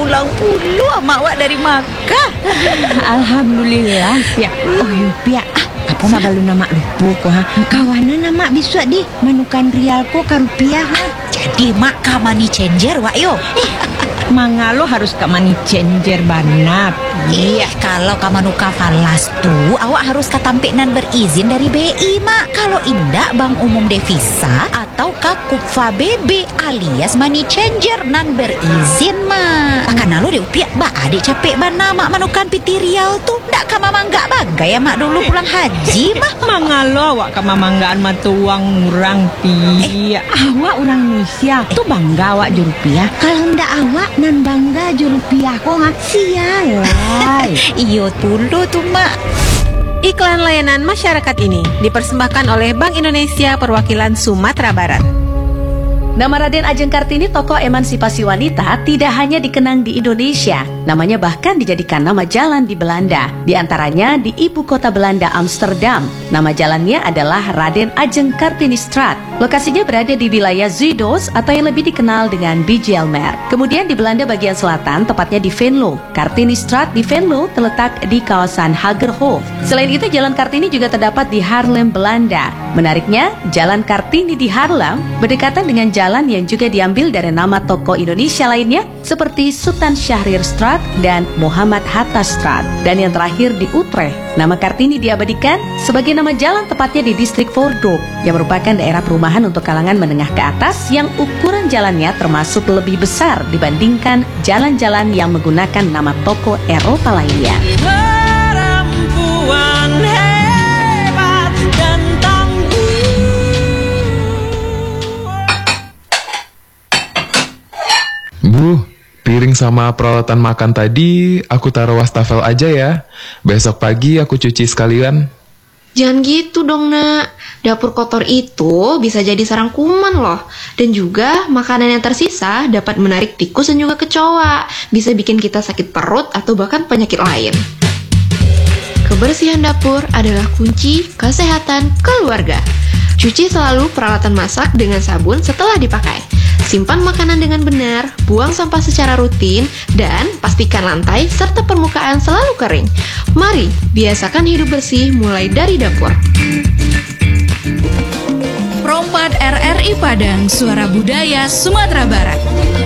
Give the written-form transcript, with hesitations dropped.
ulang puluh mak awak dari Makkah. Alhamdulillah, Pia. Oh, you Pia. Apa sabalu nama lupa ko ha. Kawanan nama bisu di manukan rial ko ka rupiah ha. Jadi mak ka money changer wak yo. Mangalo harus ka money changer banap. Iya, kalau ka manuka falas tuh awak harus katampik nan berizin dari BI mak. Kalau indak bank umum devisa atau ka Kupfa BB alias money changer nan berizin mak. Karena lo diupiak ba adik capek bana mak manukan piti riau tuh. Ndak ka mamangga bagai ya mak dulu pulang haji mak. Mangalo awak ka mamanggaan matuang murang Pia. Awak orang Indonesia tuh bangga awak ju rupiah. Kalau ndak awak nan bangga ju rupiah ko ha. Sialai. Iyo dulu tuh mak. Iklan layanan masyarakat ini dipersembahkan oleh Bank Indonesia Perwakilan Sumatera Barat. Nama Raden Ajeng Kartini, tokoh emansipasi wanita, tidak hanya dikenang di Indonesia. Namanya bahkan dijadikan nama jalan di Belanda. Di antaranya di ibu kota Belanda, Amsterdam. Nama jalannya adalah Raden Ajeng Kartinistraat. Lokasinya berada di wilayah Zuidos atau yang lebih dikenal dengan Bijlmer. Kemudian di Belanda bagian selatan, tepatnya di Venlo. Kartinistraat di Venlo terletak di kawasan Hagerhof. Selain itu, Jalan Kartini juga terdapat di Haarlem, Belanda. Menariknya, Jalan Kartini di Haarlem berdekatan dengan jalan yang juga diambil dari nama tokoh Indonesia lainnya seperti Sultan Syahrirstraat dan Muhammad Hattastraat. Dan yang terakhir di Utrecht, nama Kartini diabadikan sebagai nama jalan tepatnya di distrik Voordorp yang merupakan daerah perumahan untuk kalangan menengah ke atas yang ukuran jalannya termasuk lebih besar dibandingkan jalan-jalan yang menggunakan nama tokoh Eropa lainnya. Bu, piring sama peralatan makan tadi aku taruh wastafel aja ya. Besok pagi aku cuci sekalian. Jangan gitu dong nak. Dapur kotor itu bisa jadi sarang kuman loh. Dan juga makanan yang tersisa dapat menarik tikus dan juga kecoa. Bisa bikin kita sakit perut atau bahkan penyakit lain. Kebersihan dapur adalah kunci kesehatan keluarga. Cuci selalu peralatan masak dengan sabun setelah dipakai. Simpan makanan dengan benar, buang sampah secara rutin, dan pastikan lantai serta permukaan selalu kering. Mari, biasakan hidup bersih mulai dari dapur. Prompat RRI Padang, Suara Budaya Sumatera Barat.